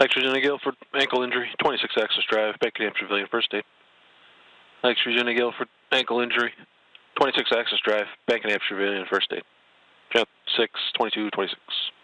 Alex Virginia Gill for ankle injury, 26 Access Drive, Bank of Hampshire Pavilion, first aid. Alex Virginia Gill for ankle injury, 26 Access Drive, Bank of Hampshire Pavilion, first aid. Count 6, 22, 26.